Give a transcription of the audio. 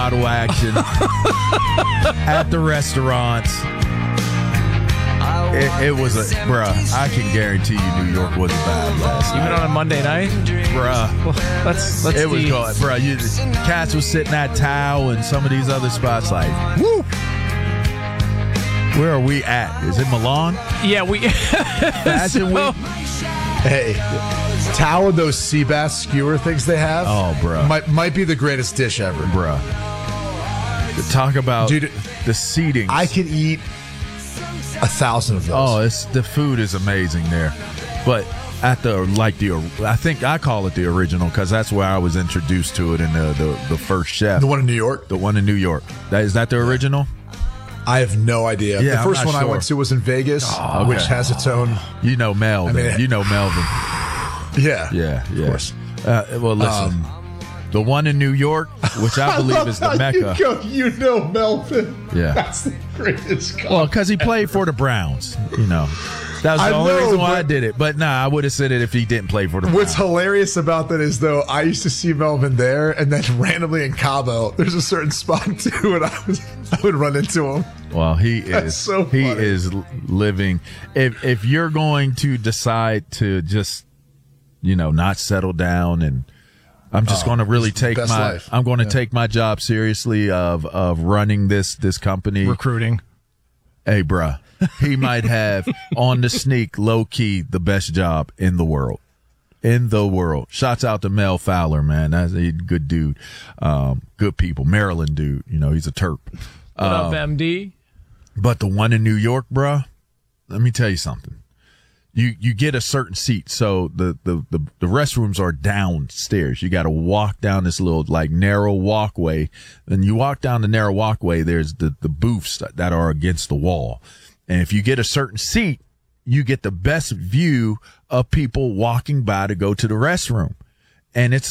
bottle action at the restaurants. It was bruh, I can guarantee you New York wasn't bad last night. Even on a Monday night? Bruh. Well, let's it was going, bruh. Cats was sitting at Tao and some of these other spots like, woo! Where are we at? Is it Milan? Yeah, we. Fashion Week? Hey, Tao and those sea bass skewer things they have. Oh, bruh. Might be the greatest dish ever. Bruh. Talk about Dude, the seating. I could eat 1,000 of those. Oh, the food is amazing there. But at I think I call it the original because that's where I was introduced to it in the first chef. The one in New York? The one in New York. Is that the original? I have no idea. Yeah, the first one I sure. went to was in Vegas, which has its own. You know Melvin. Melvin. Yeah. Yeah. Of course. Well, listen. The one in New York, which I believe is the Mecca. You know Melvin. Yeah. That's the greatest guy. Well, because he played for the Browns, That was the only reason why I did it. But I would have said it if he didn't play for the Browns. What's hilarious about that is, though, I used to see Melvin there, and then randomly in Cabo, there's a certain spot, too, and I would run into him. Well, he is so funny. He is living. If you're going to decide to just, not settle down and I'm just going to really take take my job seriously of running this company. Recruiting. Hey, bruh, he might have on the sneak, low key, the best job in the world. Shouts out to Mel Fowler, man. That's a good dude. Good people. Maryland dude. He's a Terp. What up, MD? But the one in New York, bruh, let me tell you something. You get a certain seat. So the restrooms are downstairs. You got to walk down this little narrow walkway. And you walk down the narrow walkway, there's the booths that are against the wall. And if you get a certain seat, you get the best view of people walking by to go to the restroom. And it's